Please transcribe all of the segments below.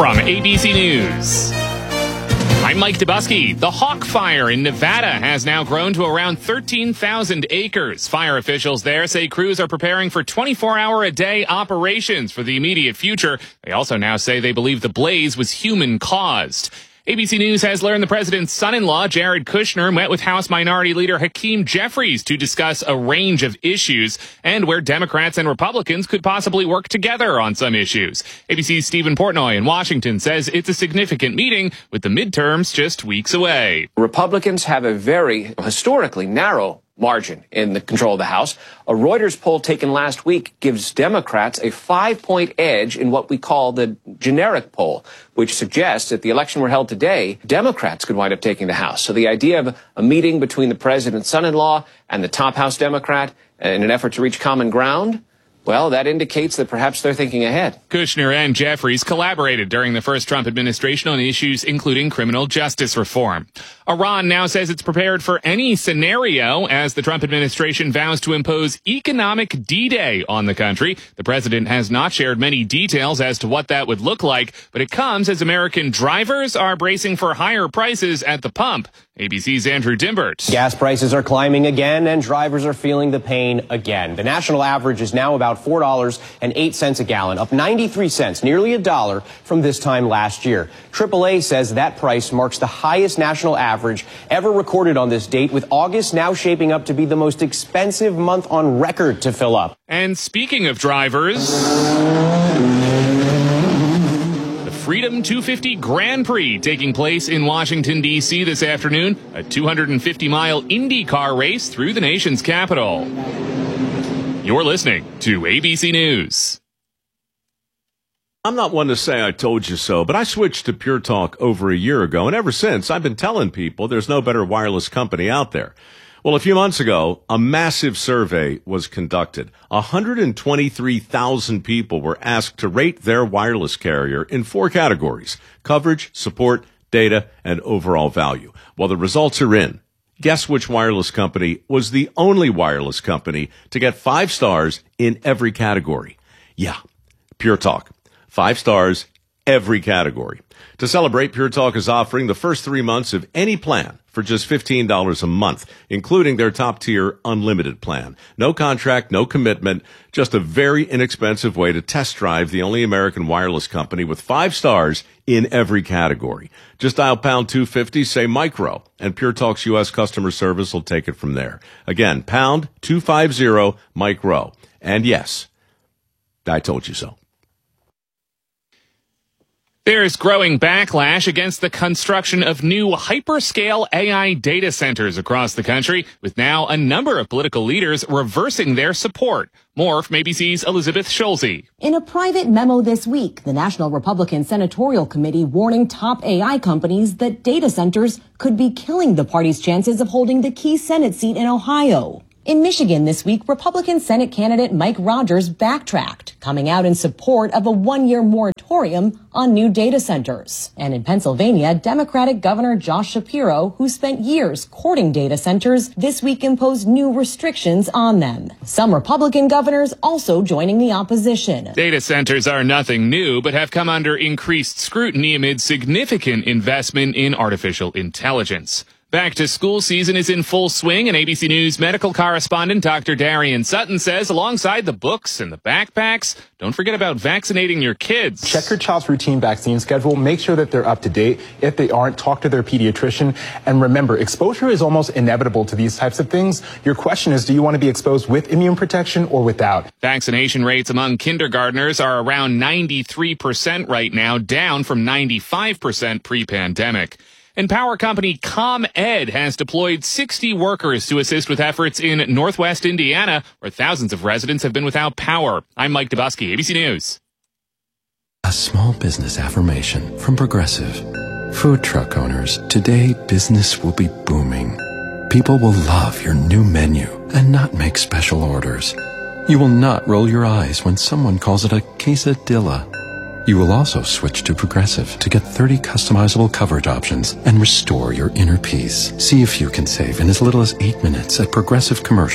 from ABC News. I'm Mike Dubusky. The Hawk Fire in Nevada has now grown to around 13,000 acres. Fire officials there say crews are preparing for 24-hour-a-day operations for the immediate future. They also now say they believe the blaze was human-caused. ABC News has learned the president's son-in-law, Jared Kushner, met with House Minority Leader Hakeem Jeffries to discuss a range of issues and where Democrats and Republicans could possibly work together on some issues. ABC's Stephen Portnoy in Washington says it's a significant meeting with the midterms just weeks away. Republicans have a very historically narrow margin in the control of the House. A Reuters poll taken last week gives Democrats a 5-point edge in what we call the generic poll, which suggests if the election were held today, Democrats could wind up taking the House. So the idea of a meeting between the president's son-in-law and the top House Democrat in an effort to reach common ground, well, that indicates that perhaps they're thinking ahead. Kushner and Jeffries collaborated during the first Trump administration on issues including criminal justice reform. Iran now says it's prepared for any scenario as the Trump administration vows to impose economic D-Day on the country. The president has not shared many details as to what that would look like, but it comes as American drivers are bracing for higher prices at the pump. ABC's Andrew Dimbert. Gas prices are climbing again, and drivers are feeling the pain again. The national average is now about $4.08 a gallon, up 93 cents, nearly $1 from this time last year. AAA says that price marks the highest national average ever recorded on this date, with August now shaping up to be the most expensive month on record to fill up. And speaking of drivers, Freedom 250 Grand Prix taking place in Washington, D.C. this afternoon, a 250-mile IndyCar race through the nation's capital. You're listening to ABC News. I'm not one to say I told you so, but I switched to Pure Talk over a year ago, and ever since, I've been telling people there's no better wireless company out there. Well, a few months ago, a massive survey was conducted. 123,000 people were asked to rate their wireless carrier in 4 categories: coverage, support, data, and overall value. Well, the results are in. Guess which wireless company was the only wireless company to get 5 stars in every category? Yeah, Pure Talk. 5 stars, every category. To celebrate, Pure Talk is offering the first 3 months of any plan for just $15 a month, including their top-tier unlimited plan. No contract, no commitment, just a very inexpensive way to test drive the only American wireless company with 5 stars in every category. Just dial pound 250, say micro, and Pure Talk's U.S. customer service will take it from there. Again, pound 250 micro. And yes, I told you so. There's growing backlash against the construction of new hyperscale AI data centers across the country, with now a number of political leaders reversing their support. More from ABC's Elizabeth Schulze. In a private memo this week, the National Republican Senatorial Committee warning top AI companies that data centers could be killing the party's chances of holding the key Senate seat in Ohio. In Michigan this week, Republican Senate candidate Mike Rogers backtracked, coming out in support of a 1-year moratorium on new data centers. And in Pennsylvania, Democratic Governor Josh Shapiro, who spent years courting data centers, this week imposed new restrictions on them. Some Republican governors also joining the opposition. Data centers are nothing new, but have come under increased scrutiny amid significant investment in artificial intelligence. Back to school season is in full swing, and ABC News medical correspondent Dr. Darian Sutton says alongside the books and the backpacks, don't forget about vaccinating your kids. Check your child's routine vaccine schedule. Make sure that they're up to date. If they aren't, talk to their pediatrician. And remember, exposure is almost inevitable to these types of things. Your question is, do you want to be exposed with immune protection or without? Vaccination rates among kindergartners are around 93% right now, down from 95% pre-pandemic. And power company ComEd has deployed 60 workers to assist with efforts in northwest Indiana, where thousands of residents have been without power. I'm Mike Dubusky, ABC News. A small business affirmation from Progressive. Food truck owners, today business will be booming. People will love your new menu and not make special orders. You will not roll your eyes when someone calls it a quesadilla. You will also switch to Progressive to get 30 customizable coverage options and restore your inner peace. See if you can save in as little as 8 minutes at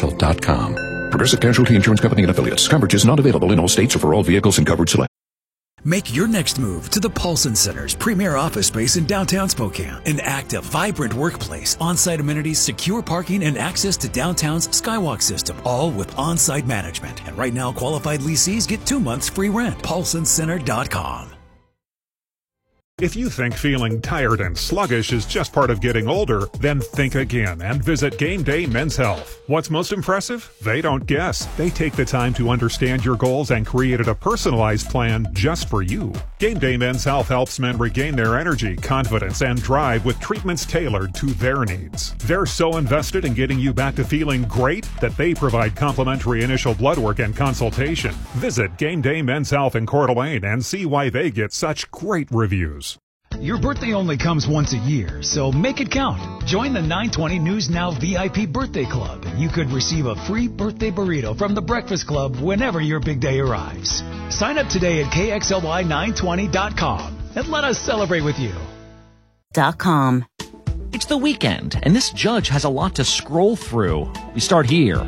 progressivecommercial.com. Progressive Casualty Insurance Company and Affiliates. Coverage is not available in all states or for all vehicles and coverage select. Make your next move to the Paulson Center's premier office space in downtown Spokane. An active, vibrant workplace, on-site amenities, secure parking, and access to downtown's Skywalk system, all with on-site management. And right now, qualified leasees get 2 months free rent. PaulsonCenter.com. If you think feeling tired and sluggish is just part of getting older, then think again and visit Game Day Men's Health. What's most impressive? They don't guess. They take the time to understand your goals and created a personalized plan just for you. Game Day Men's Health helps men regain their energy, confidence, and drive with treatments tailored to their needs. They're so invested in getting you back to feeling great that they provide complimentary initial blood work and consultation. Visit Game Day Men's Health in Coeur d'Alene and see why they get such great reviews. Your birthday only comes once a year, so make it count. Join the 920 News Now VIP Birthday Club, and you could receive a free birthday burrito from the Breakfast Club whenever your big day arrives. Sign up today at KXLY920.com and let us celebrate with you. .com. It's the weekend, and this judge has a lot to scroll through. We start here.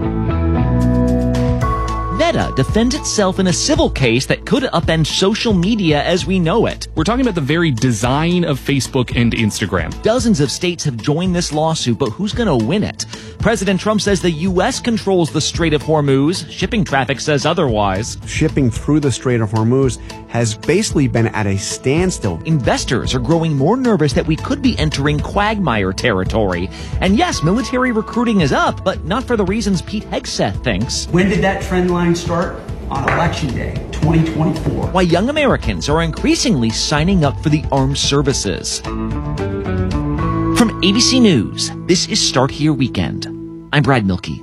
Meta defends itself in a civil case that could upend social media as we know it. We're talking about the very design of Facebook and Instagram. Dozens of states have joined this lawsuit, but who's going to win it? President Trump says the U.S. controls the Strait of Hormuz. Shipping traffic says otherwise. Shipping through the Strait of Hormuz has basically been at a standstill. Investors are growing more nervous that we could be entering quagmire territory. And yes, military recruiting is up, but not for the reasons Pete Hegseth thinks. When did that trend line start? On Election Day, 2024. Why young Americans are increasingly signing up for the armed services. From ABC News, this is Start Here Weekend. I'm Brad Milkey.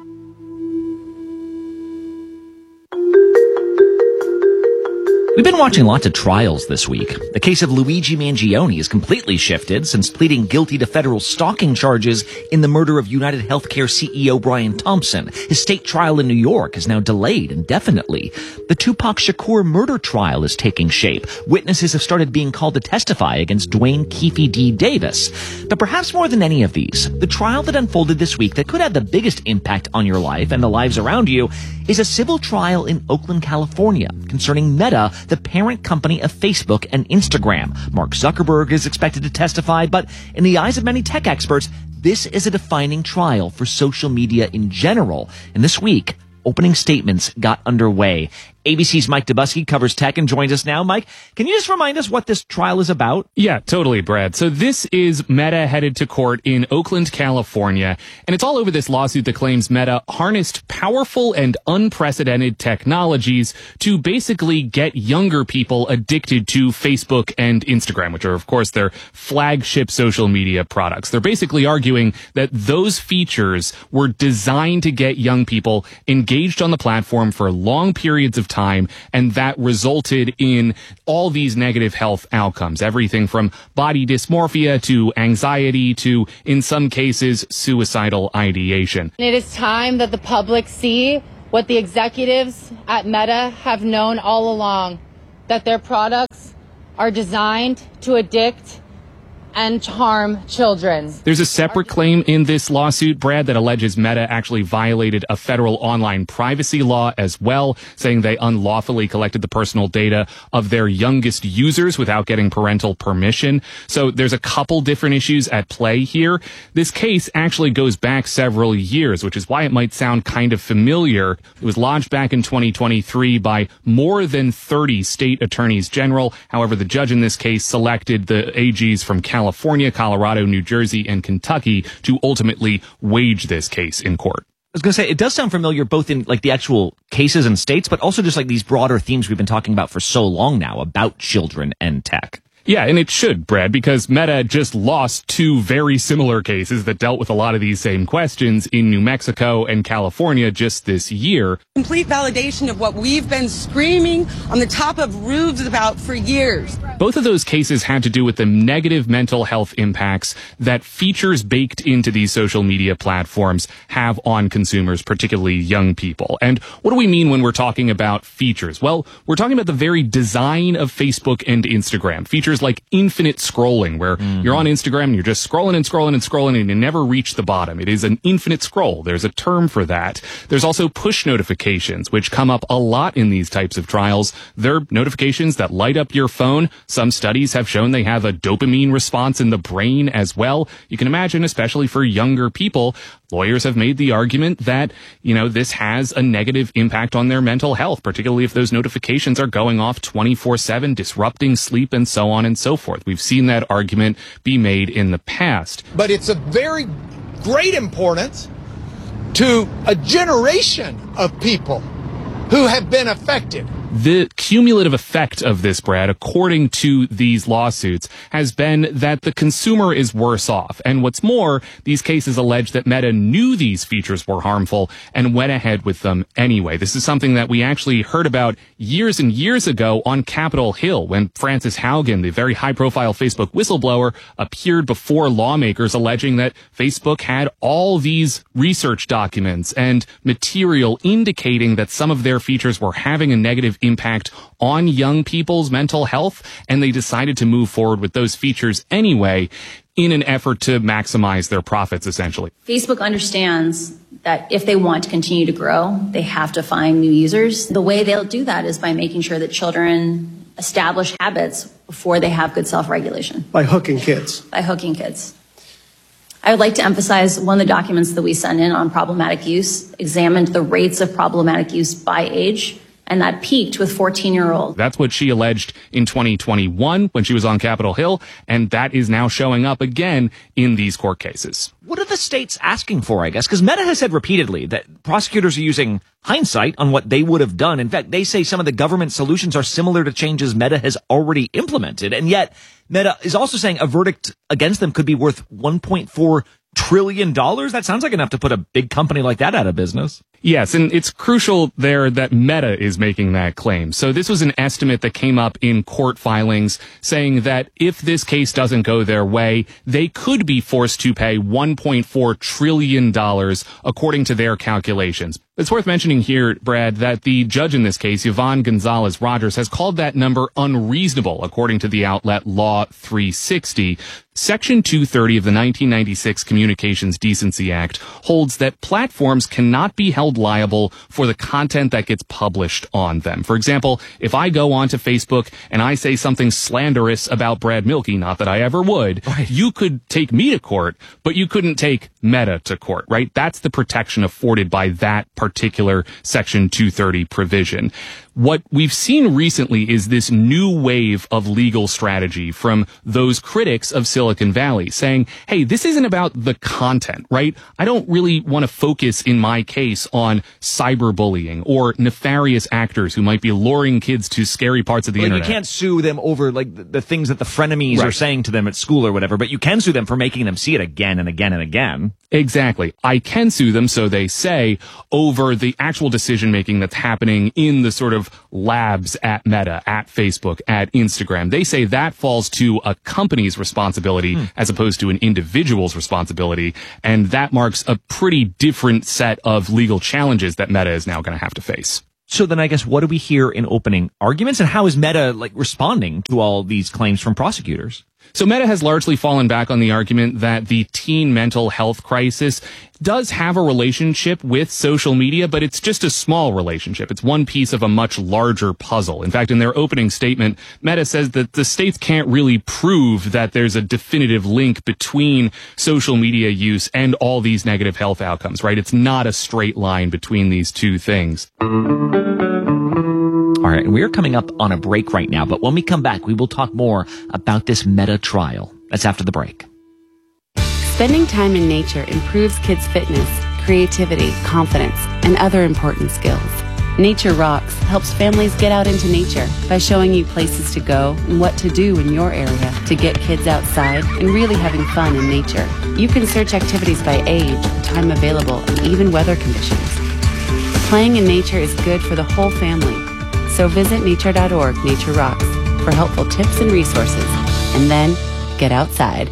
We've been watching lots of trials this week. The case of Luigi Mangione is completely shifted since pleading guilty to federal stalking charges in the murder of United Healthcare CEO Brian Thompson. His state trial in New York is now delayed indefinitely. The Tupac Shakur murder trial is taking shape. Witnesses have started being called to testify against Dwayne Keefe D. Davis. But perhaps more than any of these, the trial that unfolded this week that could have the biggest impact on your life and the lives around you is a civil trial in Oakland, California, concerning Meta, the parent company of Facebook and Instagram. Mark Zuckerberg is expected to testify, but in the eyes of many tech experts, this is a defining trial for social media in general. And this week, opening statements got underway. ABC's Mike Dubusky covers tech and joins us now. Mike, can you just remind us what this trial is about? Yeah, totally, Brad. So this is Meta headed to court in Oakland, California, and it's all over this lawsuit that claims Meta harnessed powerful and unprecedented technologies to basically get younger people addicted to Facebook and Instagram, which are, of course, their flagship social media products. They're basically arguing that those features were designed to get young people engaged on the platform for long periods of time, and that resulted in all these negative health outcomes, everything from body dysmorphia to anxiety to, in some cases, suicidal ideation. It is time that the public see what the executives at Meta have known all along, that their products are designed to addict and harm children. There's a separate claim in this lawsuit, Brad, that alleges Meta actually violated a federal online privacy law as well, saying they unlawfully collected the personal data of their youngest users without getting parental permission. So there's a couple different issues at play here. This case actually goes back several years, which is why it might sound kind of familiar. It was launched back in 2023 by more than 30 state attorneys general. However, the judge in this case selected the AGs from California, Colorado, New Jersey, and Kentucky to ultimately wage this case in court. I was going to say, it does sound familiar both in like the actual cases and states, but also just like these broader themes we've been talking about for so long now about children and tech. Yeah, and it should, Brad, because Meta just lost two very similar cases that dealt with a lot of these same questions in New Mexico and California just this year. Complete validation of what we've been screaming on the top of roofs about for years. Both of those cases had to do with the negative mental health impacts that features baked into these social media platforms have on consumers, particularly young people. And what do we mean when we're talking about features? Well, we're talking about the very design of Facebook and Instagram. Features features like infinite scrolling, where you're on Instagram and you're just scrolling and scrolling and scrolling and you never reach the bottom. It is an infinite scroll. There's a term for that. There's also push notifications, which come up a lot in these types of trials. They're notifications that light up your phone. Some studies have shown they have a dopamine response in the brain as well. You can imagine, especially for younger people, lawyers have made the argument that, this has a negative impact on their mental health, particularly if those notifications are going off 24/7, disrupting sleep and so on and so forth. We've seen that argument be made in the past. But it's of very great importance to a generation of people who have been affected. The cumulative effect of this, Brad, according to these lawsuits, has been that the consumer is worse off. And what's more, these cases allege that Meta knew these features were harmful and went ahead with them anyway. This is something that we actually heard about years and years ago on Capitol Hill when Frances Haugen, the very high-profile Facebook whistleblower, appeared before lawmakers alleging that Facebook had all these research documents and material indicating that some of their features were having a negative impact on young people's mental health, and they decided to move forward with those features anyway in an effort to maximize their profits, essentially. Facebook understands that if they want to continue to grow, they have to find new users. The way they'll do that is by making sure that children establish habits before they have good self-regulation. By hooking kids. By hooking kids. I would like to emphasize one of the documents that we sent in on problematic use examined the rates of problematic use by age, and that peaked with 14-year-olds. That's what she alleged in 2021 when she was on Capitol Hill, and that is now showing up again in these court cases. What are the states asking for, I guess? Because Meta has said repeatedly that prosecutors are using hindsight on what they would have done. In fact, they say some of the government solutions are similar to changes Meta has already implemented. And yet, Meta is also saying a verdict against them could be worth $1.4 trillion. That sounds like enough to put a big company like that out of business. Yes, and it's crucial there that Meta is making that claim. So this was an estimate that came up in court filings saying that if this case doesn't go their way, they could be forced to pay $1.4 trillion according to their calculations. It's worth mentioning here, Brad, that the judge in this case, Yvonne Gonzalez Rogers, has called that number unreasonable, according to the outlet Law 360. Section 230 of the 1996 Communications Decency Act holds that platforms cannot be held liable for the content that gets published on them. For example, if I go onto Facebook and I say something slanderous about Brad Mielke, not that I ever would, right, you could take me to court, but you couldn't take Meta to court, right? That's the protection afforded by that particular Section 230 provision. What we've seen recently is this new wave of legal strategy from those critics of Silicon Valley saying, hey, this isn't about the content, right? I don't really want to focus in my case on cyberbullying or nefarious actors who might be luring kids to scary parts of the internet. You can't sue them over the things that the frenemies are saying to them at school or whatever, but you can sue them for making them see it again and again and again. Exactly. I can sue them, so they say, over the actual decision making that's happening in the sort of labs at Meta, at Facebook, at Instagram. They say that falls to a company's responsibility as opposed to an individual's responsibility. And that marks a pretty different set of legal challenges that Meta is now going to have to face. So then I guess what do we hear in opening arguments, and how is Meta responding to all these claims from prosecutors? So Meta has largely fallen back on the argument that the teen mental health crisis does have a relationship with social media, but it's just a small relationship. It's one piece of a much larger puzzle. In fact, in their opening statement, Meta says that the states can't really prove that there's a definitive link between social media use and all these negative health outcomes, right? It's not a straight line between these two things. All right, we're coming up on a break right now, but when we come back, we will talk more about this Meta trial. That's after the break. Spending time in nature improves kids' fitness, creativity, confidence, and other important skills. Nature Rocks helps families get out into nature by showing you places to go and what to do in your area to get kids outside and really having fun in nature. You can search activities by age, time available, and even weather conditions. Playing in nature is good for the whole family. So visit nature.org, Nature Rocks, for helpful tips and resources. And then get outside.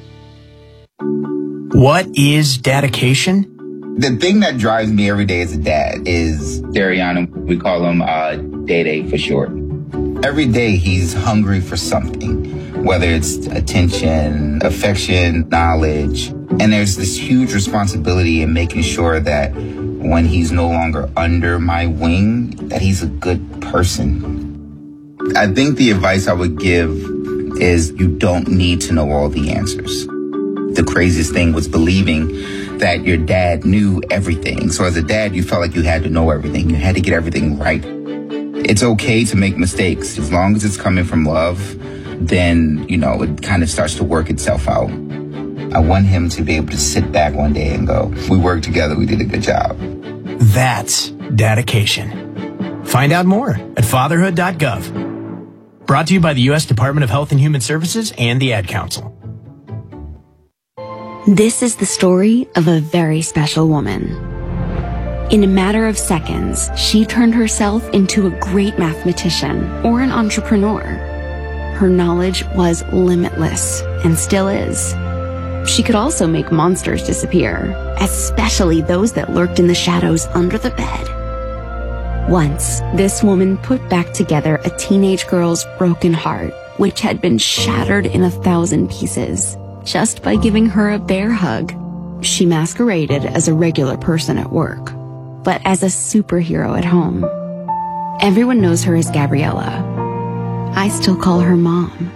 What is dedication? The thing that drives me every day as a dad is Darian. We call him Day-Day for short. Every day he's hungry for something. whether it's attention, affection, knowledge. And there's this huge responsibility in making sure that when he's no longer under my wing, that he's a good person. I think the advice I would give is you don't need to know all the answers. The craziest thing was believing that your dad knew everything. So as a dad, you felt like you had to know everything. You had to get everything right. It's okay to make mistakes. As long as it's coming from love, then, it kind of starts to work itself out. I want him to be able to sit back one day and go, we worked together, we did a good job. That's dedication. Find out more at fatherhood.gov. Brought to you by the U.S. Department of Health and Human Services and the Ad Council. This is the story of a very special woman. In a matter of seconds, she turned herself into a great mathematician or an entrepreneur. Her knowledge was limitless and still is. She could also make monsters disappear, especially those that lurked in the shadows under the bed. Once, this woman put back together a teenage girl's broken heart, which had been shattered in 1,000 pieces, just by giving her a bear hug. She masqueraded as a regular person at work, but as a superhero at home. Everyone knows her as Gabriella. I still call her Mom.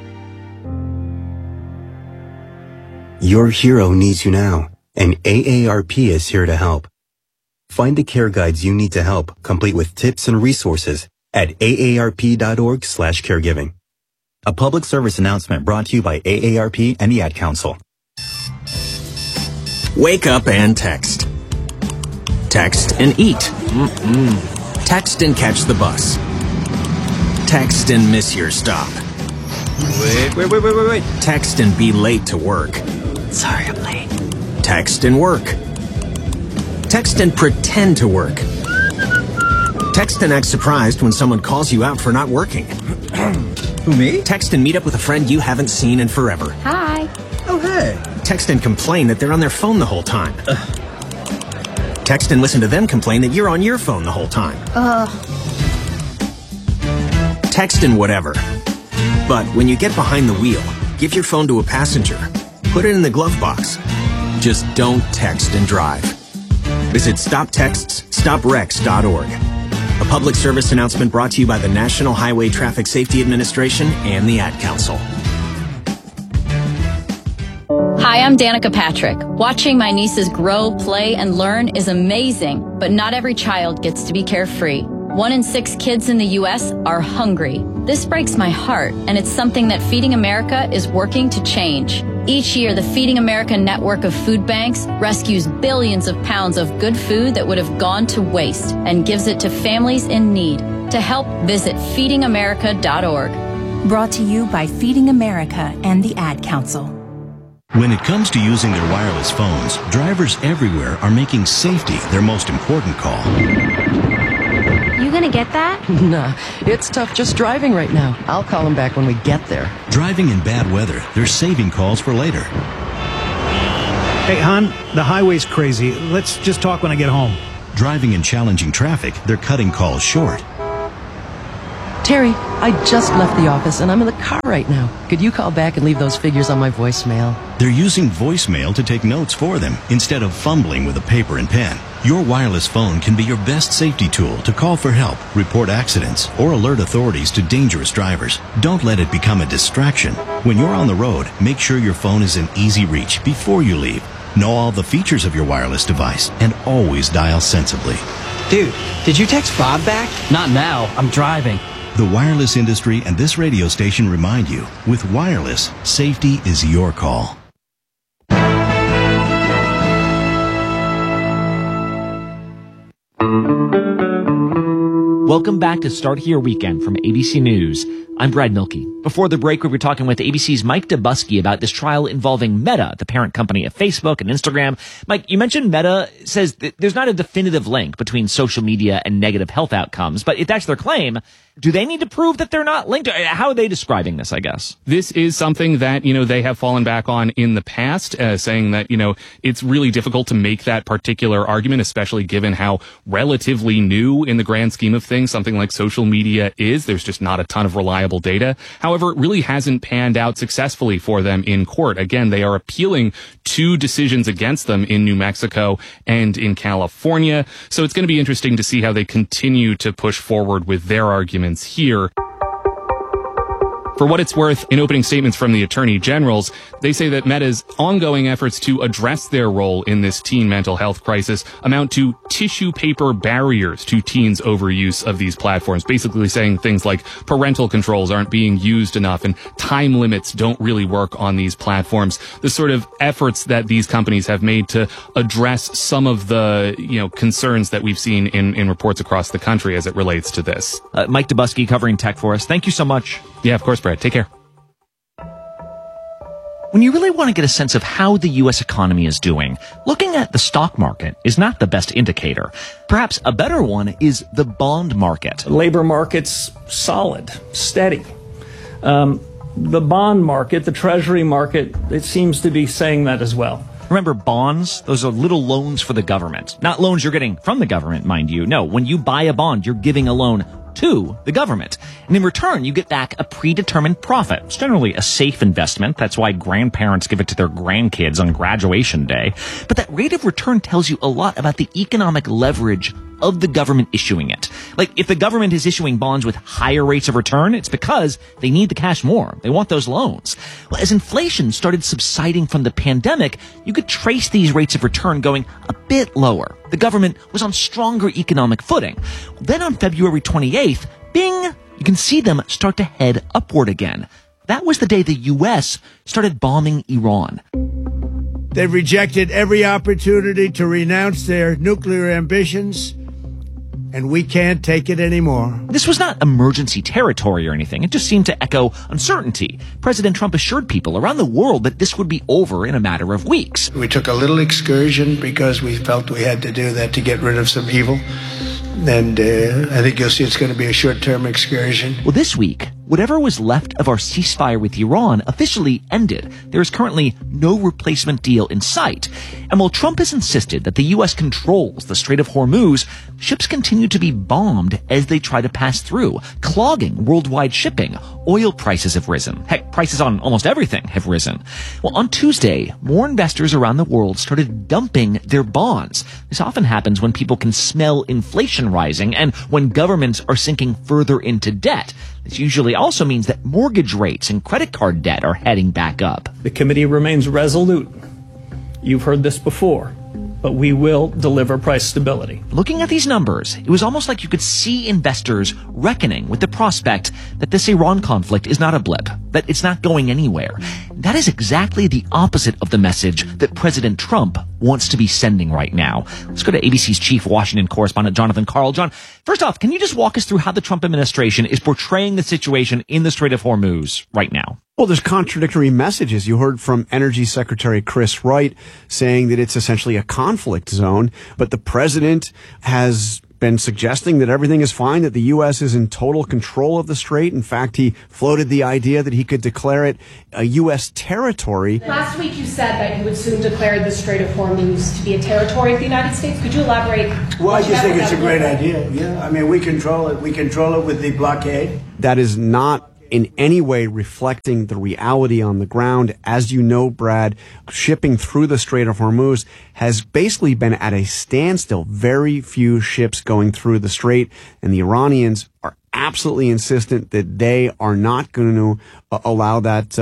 Your hero needs you now, and AARP is here to help. Find the care guides you need to help, complete with tips and resources at aarp.org/caregiving. A public service announcement brought to you by AARP and the Ad Council. Wake up and text. Text and eat. Text and catch the bus. Text and miss your stop. Wait. Text and be late to work. Sorry, I'm late. Text and work. Text and pretend to work. Text and act surprised when someone calls you out for not working. Who, me? Text and meet up with a friend you haven't seen in forever. Hi. Oh, hey. Text and complain that they're on their phone the whole time. Text and listen to them complain that you're on your phone the whole time. Text and whatever. But when you get behind the wheel, give your phone to a passenger. Put it in the glove box. Just don't text and drive. Visit StopTextsStopWrecks.org. A public service announcement brought to you by the National Highway Traffic Safety Administration and the Ad Council. Hi, I'm Danica Patrick. Watching my nieces grow, play, and learn is amazing, but not every child gets to be carefree. 1 in 6 kids in the U.S. are hungry. This breaks my heart, and it's something that Feeding America is working to change. Each year, the Feeding America network of food banks rescues billions of pounds of good food that would have gone to waste and gives it to families in need. To help, visit feedingamerica.org. Brought to you by Feeding America and the Ad Council. When it comes to using their wireless phones, drivers everywhere are making safety their most important call. You gonna get that? Nah, it's tough just driving right now. I'll call him back when we get there. Driving in bad weather, they're saving calls for later. Hey, hon, the highway's crazy. Let's just talk when I get home. Driving in challenging traffic, they're cutting calls short. Terry, I just left the office and I'm in the car right now. Could you call back and leave those figures on my voicemail? They're using voicemail to take notes for them instead of fumbling with a paper and pen. Your wireless phone can be your best safety tool to call for help, report accidents, or alert authorities to dangerous drivers. Don't let it become a distraction. When you're on the road, make sure your phone is in easy reach before you leave. Know all the features of your wireless device and always dial sensibly. Dude, did you text Bob back? Not now. I'm driving. The wireless industry and this radio station remind you, with wireless, safety is your call. Welcome back to Start Here Weekend from ABC News. I'm Brad Milkey. Before the break, we were talking with ABC's Mike Dubusky about this trial involving Meta, the parent company of Facebook and Instagram. Mike, you mentioned Meta says there's not a definitive link between social media and negative health outcomes, but if that's their claim, do they need to prove that they're not linked? How are they describing this, I guess? This is something that, they have fallen back on in the past, saying that, it's really difficult to make that particular argument, especially given how relatively new in the grand scheme of things something like social media is. There's just not a ton of reliable reliable data. However, it really hasn't panned out successfully for them in court. Again, they are appealing 2 decisions against them in New Mexico and in California. So it's going to be interesting to see how they continue to push forward with their arguments here. For what it's worth, in opening statements from the attorney generals, they say that Meta's ongoing efforts to address their role in this teen mental health crisis amount to tissue paper barriers to teens' overuse of these platforms, basically saying things like parental controls aren't being used enough and time limits don't really work on these platforms. The sort of efforts that these companies have made to address some of the, concerns that we've seen in reports across the country as it relates to this. Mike Dubusky covering tech for us. Thank you so much. Yeah, of course, Brad. Take care. When you really want to get a sense of how the U.S. economy is doing, looking at the stock market is not the best indicator. Perhaps a better one is the bond market. The labor market's solid, steady. The bond market, the treasury market, it seems to be saying that as well. Remember, bonds, those are little loans for the government. Not loans you're getting from the government, mind you. No, when you buy a bond, you're giving a loan to the government. And in return, you get back a predetermined profit. It's generally a safe investment. That's why grandparents give it to their grandkids on graduation day. But that rate of return tells you a lot about the economic leverage of the government issuing it. Like, if the government is issuing bonds with higher rates of return, it's because they need the cash more. They want those loans. Well, as inflation started subsiding from the pandemic, you could trace these rates of return going a bit lower. The government was on stronger economic footing. Then on February 28th, bing, you can see them start to head upward again. That was the day the U.S. started bombing Iran. They've rejected every opportunity to renounce their nuclear ambitions, and we can't take it anymore. This was not emergency territory or anything. It just seemed to echo uncertainty. President Trump assured people around the world that this would be over in a matter of weeks. We took a little excursion because we felt we had to do that to get rid of some evil. And I think you'll see it's going to be a short-term excursion. Well, this week, whatever was left of our ceasefire with Iran officially ended. There is currently no replacement deal in sight. And while Trump has insisted that the U.S. controls the Strait of Hormuz, ships continue to be bombed as they try to pass through, clogging worldwide shipping. Oil prices have risen. Heck, prices on almost everything have risen. Well, on Tuesday, more investors around the world started dumping their bonds. This often happens when people can smell inflation rising and when governments are sinking further into debt. This usually also means that mortgage rates and credit card debt are heading back up. The committee remains resolute. You've heard this before, but we will deliver price stability. Looking at these numbers, it was almost like you could see investors reckoning with the prospect that this Iran conflict is not a blip, that it's not going anywhere. That is exactly the opposite of the message that President Trump wants to be sending right now. Let's go to ABC's chief Washington correspondent, Jonathan Karl. John, first off, can you just walk us through how the Trump administration is portraying the situation in the Strait of Hormuz right now? Well, there's contradictory messages. You heard from Energy Secretary Chris Wright saying that it's essentially a conflict zone, but the president has been suggesting that everything is fine, that the U.S. is in total control of the strait. In fact, he floated the idea that he could declare it a U.S. territory. Last week you said that you would soon declare the Strait of Hormuz to be a territory of the United States. Could you elaborate? Well, I just think it's a great idea. Yeah, I mean, we control it. We control it with the blockade. That is not in any way reflecting the reality on the ground. As you know, Brad, shipping through the Strait of Hormuz has basically been at a standstill. Very few ships going through the strait, and the Iranians are absolutely insistent that they are not going to allow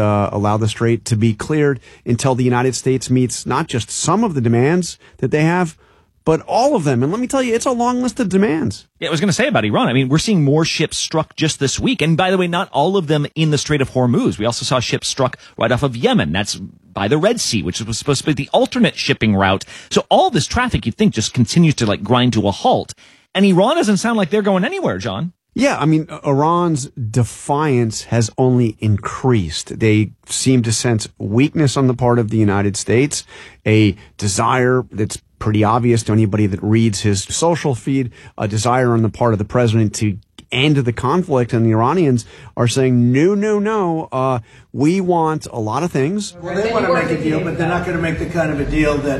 the strait to be cleared until the United States meets not just some of the demands that they have, but all of them. And let me tell you, it's a long list of demands. Yeah, I was going to say about Iran. I mean, we're seeing more ships struck just this week. And by the way, not all of them in the Strait of Hormuz. We also saw ships struck right off of Yemen. That's by the Red Sea, which was supposed to be the alternate shipping route. So all this traffic, you'd think, just continues to grind to a halt. And Iran doesn't sound like they're going anywhere, John. Yeah, I mean, Iran's defiance has only increased. They seem to sense weakness on the part of the United States, a desire that's pretty obvious to anybody that reads his social feed, a desire on the part of the president to end the conflict, and the Iranians are saying, no, we want a lot of things. Well, they want to make a deal, but they're not going to make the kind of a deal that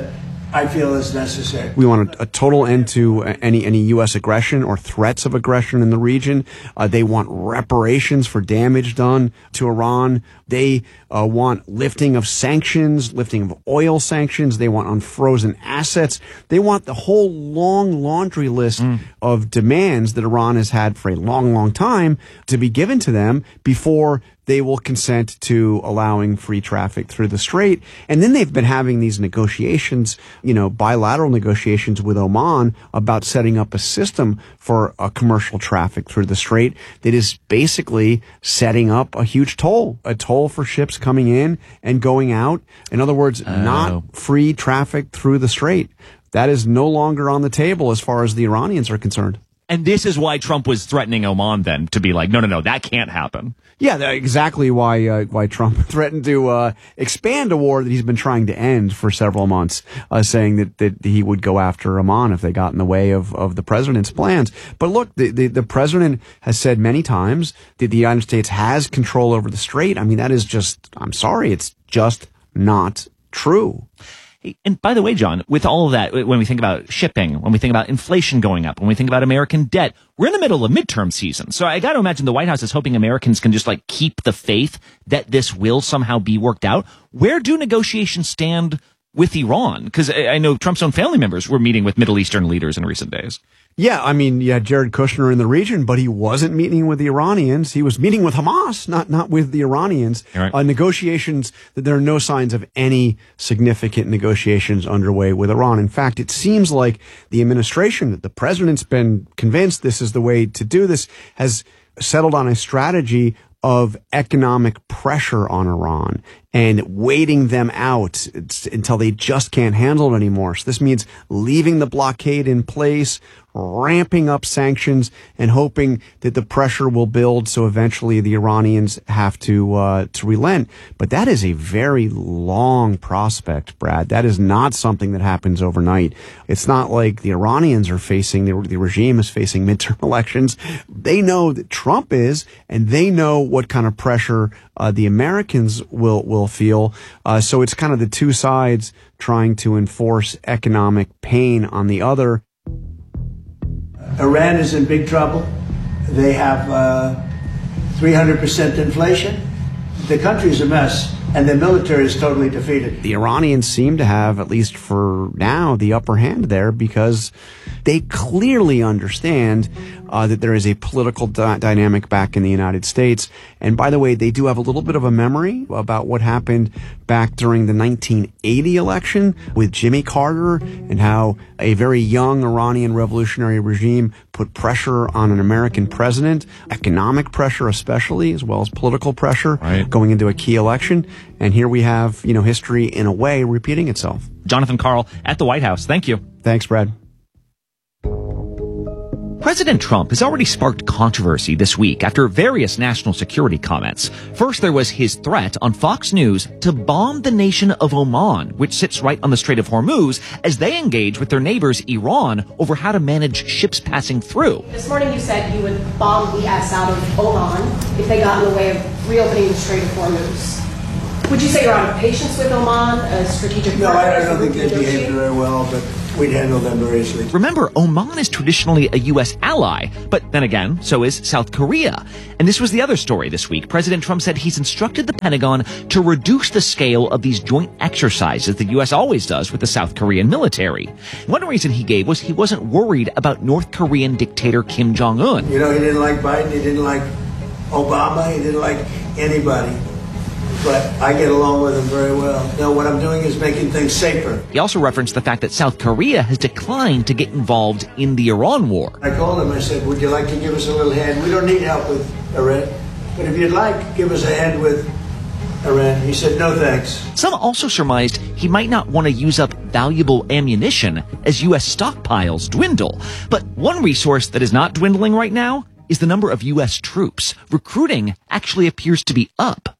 I feel is necessary. We want a total end to any U.S. aggression or threats of aggression in the region. They want reparations for damage done to Iran. They want lifting of sanctions, lifting of oil sanctions. They want unfrozen assets. They want the whole long laundry list of demands that Iran has had for a long, long time to be given to them before they will consent to allowing free traffic through the strait. And then they've been having these negotiations, bilateral negotiations with Oman about setting up a system for commercial traffic through the strait that is basically setting up a huge toll, a toll for ships coming in and going out. In other words, not free traffic through the strait. That is no longer on the table as far as the Iranians are concerned. And this is why Trump was threatening Oman then to be like, no, that can't happen. Yeah, exactly why Trump threatened to expand a war that he's been trying to end for several months, saying that he would go after Oman if they got in the way of the president's plans. But look, the president has said many times that the United States has control over the strait. I mean, that is just, I'm sorry, it's just not true. And by the way, John, with all of that, when we think about shipping, when we think about inflation going up, when we think about American debt, we're in the middle of midterm season. So I got to imagine the White House is hoping Americans can just keep the faith that this will somehow be worked out. Where do negotiations stand with Iran? Because I know Trump's own family members were meeting with Middle Eastern leaders in recent days. Yeah, I mean, you had Jared Kushner in the region, but he wasn't meeting with the Iranians. He was meeting with Hamas, not with the Iranians. Right. Negotiations, that there are no signs of any significant negotiations underway with Iran. In fact, it seems like the administration, that the president's been convinced this is the way to do this, has settled on a strategy of economic pressure on Iran and waiting them out until they just can't handle it anymore. So this means leaving the blockade in place, ramping up sanctions, and hoping that the pressure will build so eventually the Iranians have to relent. But that is a very long prospect, Brad. That is not something that happens overnight. It's not like the Iranians are facing, the regime is facing midterm elections. They know that Trump is, and they know what kind of pressure the Americans will feel. So it's kind of the two sides trying to enforce economic pain on the other. Iran is in big trouble. They have 300% inflation. The country's a mess, and the military is totally defeated. The Iranians seem to have, at least for now, the upper hand there because they clearly understand that there is a political dynamic back in the United States. And by the way, they do have a little bit of a memory about what happened back during the 1980 election with Jimmy Carter and how a very young Iranian revolutionary regime put pressure on an American president, economic pressure especially, as well as political pressure going into a key election. And here we have, history in a way repeating itself. Jonathan Karl at the White House. Thank you. Thanks, Brad. President Trump has already sparked controversy this week after various national security comments. First, there was his threat on Fox News to bomb the nation of Oman, which sits right on the Strait of Hormuz, as they engage with their neighbors Iran over how to manage ships passing through. This morning you said you would bomb the S out of Oman if they got in the way of reopening the Strait of Hormuz. Would you say you're out of patience with Oman, a strategic No, I don't think they behaved very well, but we'd handle them very easily. Remember, Oman is traditionally a U.S. ally, but then again, so is South Korea. And this was the other story this week. President Trump said he's instructed the Pentagon to reduce the scale of these joint exercises the U.S. always does with the South Korean military. One reason he gave was he wasn't worried about North Korean dictator Kim Jong-un. He didn't like Biden, he didn't like Obama, he didn't like anybody. But I get along with him very well. No, what I'm doing is making things safer. He also referenced the fact that South Korea has declined to get involved in the Iran war. I called him, I said, would you like to give us a little hand? We don't need help with Iran, but if you'd like, give us a hand with Iran. He said, no thanks. Some also surmised he might not want to use up valuable ammunition as U.S. stockpiles dwindle. But one resource that is not dwindling right now is the number of U.S. troops. Recruiting actually appears to be up.